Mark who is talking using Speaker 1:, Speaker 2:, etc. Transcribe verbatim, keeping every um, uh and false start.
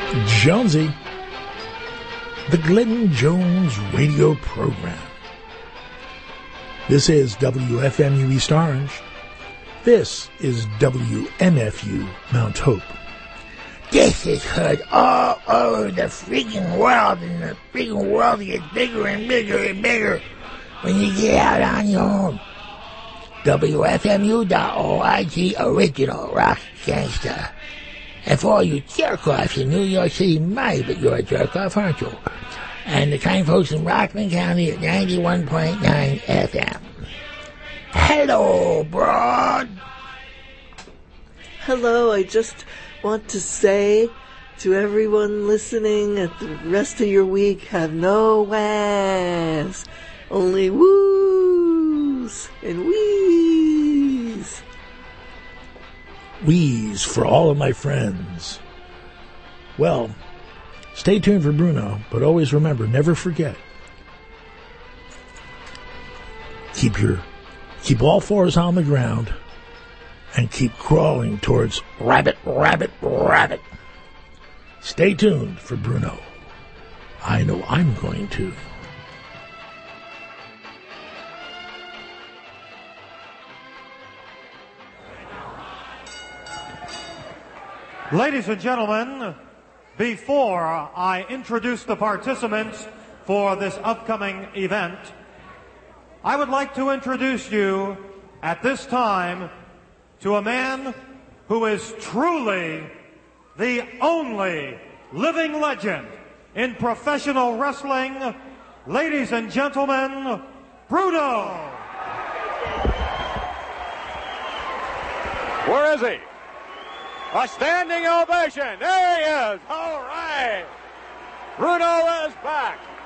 Speaker 1: Jonesy, the Glenn Jones radio program. This is W F M U East Orange. This is W M F U Mount Hope.
Speaker 2: This is heard all over the freaking world, and the freaking world gets bigger and bigger and bigger when you get out on your own. W F M U dot org, original rock gangsta. And for all you jerk-offs in New York City, my, but you're a jerk-off, aren't you? And the kind folks in Rockland County at ninety-one point nine F M. Hello, broad.
Speaker 3: Hello, I just want to say to everyone listening that the rest of your week have no whas, only woos and wheeze.
Speaker 1: Wheeze for all of my friends. Well, stay tuned for Bruno, but always remember, never forget. Keep your, keep all fours on the ground and keep crawling towards rabbit, rabbit, rabbit. Stay tuned for Bruno. I know I'm going to.
Speaker 4: Ladies and gentlemen, before I introduce the participants for this upcoming event, I would like to introduce you at this time to a man who is truly the only living legend in professional wrestling. Ladies and gentlemen, Bruno.
Speaker 5: Where is he? A standing ovation. There he is. All right. Bruno is back.